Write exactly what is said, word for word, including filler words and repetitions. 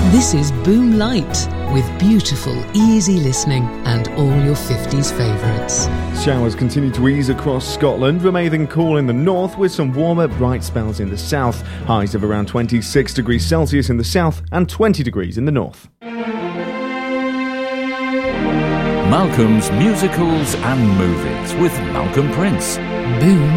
This is Boom Light, with beautiful, easy listening and all your fifties favourites. Showers continue to ease across Scotland, remaining cool in the north with some warmer, bright spells in the south. Highs of around twenty-six degrees Celsius in the south and twenty degrees in the north. Malcolm's Musicals and Movies with Malcolm Prince. Boom